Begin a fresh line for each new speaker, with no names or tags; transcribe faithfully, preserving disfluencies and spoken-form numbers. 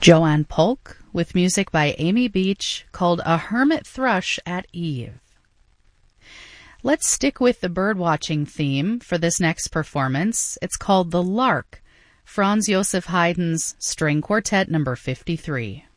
Joanne Polk with music by Amy Beach called A Hermit Thrush at Eve. Let's stick with the birdwatching theme for this next performance. It's called The Lark, Franz Joseph Haydn's String Quartet number fifty-three.